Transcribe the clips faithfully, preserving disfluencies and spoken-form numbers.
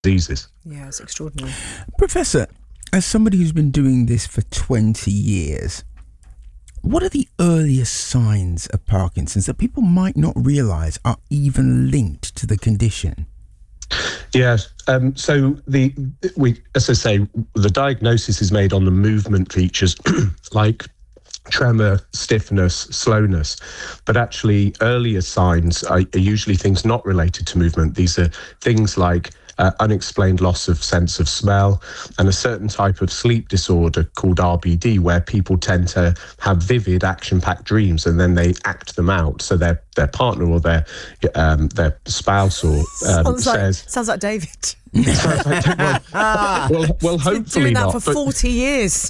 diseases. Yeah, it's extraordinary. Professor, as somebody who's been doing this for twenty years, what are the earliest signs of Parkinson's that people might not realise are even linked to the condition? Yeah, um, so the we, as I say, the diagnosis is made on the movement features like tremor, stiffness, slowness, but actually earlier signs are, are usually things not related to movement. These are things like uh, unexplained loss of sense of smell and a certain type of sleep disorder called R B D, where people tend to have vivid action-packed dreams and then they act them out. So their their partner or their um, their spouse or um, sounds like, says sounds like David. well, well, well, hopefully doing that not. for but, forty years.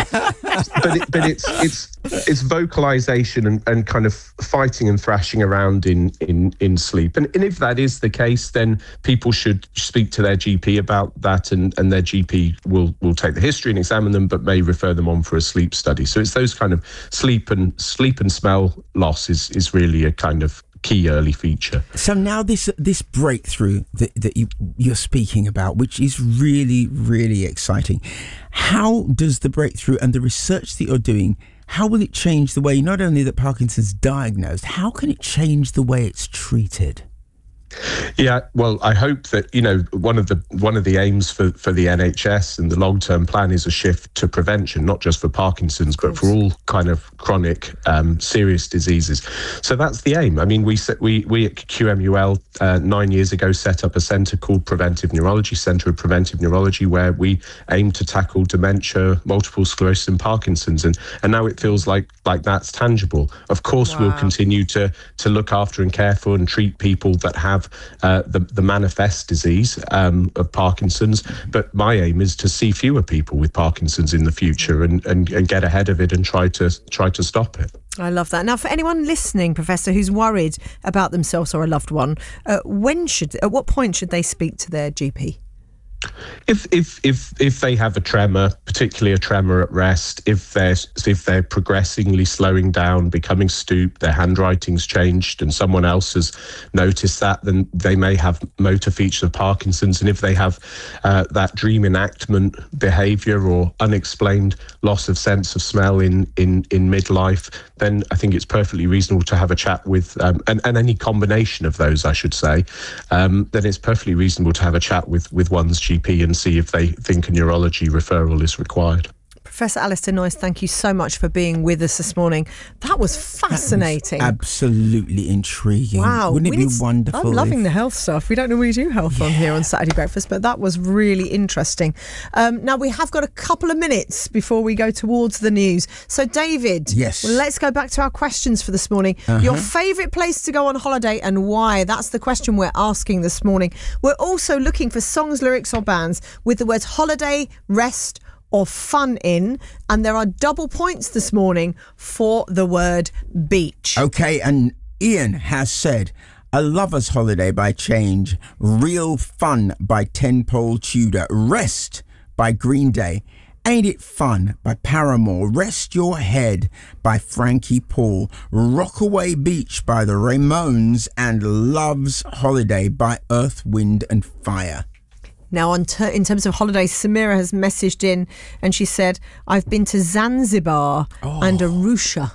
but it, but it's it's it's vocalization and, and kind of fighting and thrashing around in in in sleep. And, and if that is the case, then people should speak to their G P about that, and, and their G P will will take the history and examine them, but may refer them on for a sleep study. So it's those kind of sleep and sleep and smell loss is is really a kind of key early feature. So now this this breakthrough that, that you, you're speaking about, which is really, really exciting, how does the breakthrough and the research that you're doing, how will it change the way not only that Parkinson's diagnosed, how can it change the way it's treated? Yeah, well, I hope that, you know, one of the one of the aims for, for the N H S and the long-term plan is a shift to prevention, not just for Parkinson's, but for all kind of chronic, um, serious diseases. So that's the aim. I mean, we we we at Q M U L uh, nine years ago set up a centre called Preventive Neurology, Centre of Preventive Neurology, where we aim to tackle dementia, multiple sclerosis and Parkinson's. And, and now it feels like like that's tangible. Of course, Wow. we'll continue to, to look after and care for and treat people that have Uh, the, the manifest disease um, of Parkinson's, but my aim is to see fewer people with Parkinson's in the future and, and, and get ahead of it and try to try to stop it. I love that. Now, for anyone listening, Professor, who's worried about themselves or a loved one, uh, when should, at what point should they speak to their G P? If if if if they have a tremor, particularly a tremor at rest, if they're if they're progressively slowing down, becoming stooped, their handwriting's changed, and someone else has noticed that, then they may have motor features of Parkinson's. And if they have uh, that dream enactment behaviour or unexplained loss of sense of smell in in in midlife, then I think it's perfectly reasonable to have a chat with um, and and any combination of those, I should say. Um, then it's perfectly reasonable to have a chat with with one's G P and see if they think a neurology referral is required. Professor Alistair Noyes, thank you so much for being with us this morning. That was fascinating. That was absolutely intriguing. Wow. Wouldn't it We be need- wonderful? I'm loving if- the health stuff. We don't normally do health on here on Saturday Breakfast, but that was really interesting. Um, now, we have got a couple of minutes before we go towards the news. So, David, Yes. well, let's go back to our questions for this morning. Uh-huh. Your favourite place to go on holiday and why? That's the question we're asking this morning. We're also looking for songs, lyrics or bands with the words holiday, rest or fun in, and there are double points this morning for the word beach. Okay, and Ian has said, A Lover's Holiday by Change, Real Fun by Ten Pole Tudor, Rest by Green Day, Ain't It Fun by Paramore, Rest Your Head by Frankie Paul, Rockaway Beach by the Ramones, and Love's Holiday by Earth, Wind and Fire. Now, on ter- in terms of holidays, Samira has messaged in and she said, I've been to Zanzibar Oh. and Arusha.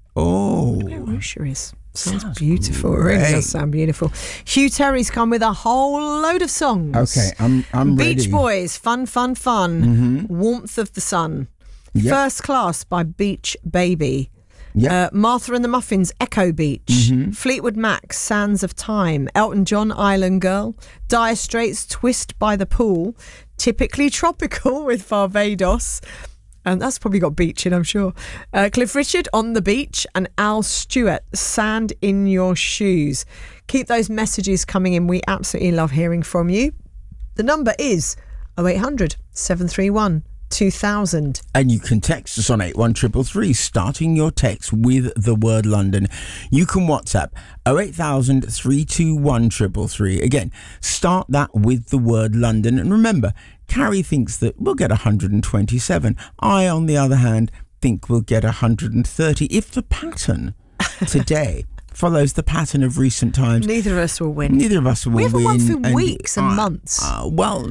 Oh, Arusha is. Sounds, Sounds beautiful. It really great. does sound beautiful. Hugh Terry's come with a whole load of songs. okay, I'm I'm Beach ready. Boys, Fun, Fun, Fun. Mm-hmm. Warmth of the Sun. Yep. First Class by Beach Baby. Yep. Uh, Martha and the Muffins, Echo Beach. Mm-hmm. Fleetwood Mac, Sands of Time. Elton John, Island Girl. Dire Straits, Twist by the Pool. Typically Tropical with Barbados. And that's probably got beach in, I'm sure. Uh, Cliff Richard, On the Beach. And Al Stewart, Sand in Your Shoes. Keep those messages coming in. We absolutely love hearing from you. The number is oh eight hundred, seven three one, two thousand. And you can text us on eight one three three three, starting your text with the word London. You can WhatsApp oh eight thousand, three two one, three three three. Again, start that with the word London. And remember, Carrie thinks that we'll get one hundred twenty-seven. I, on the other hand, think we'll get one hundred thirty if the pattern today follows the pattern of recent times. Neither of us will win. Neither of us will We haven't win. won for and, weeks and uh, months. Uh, well,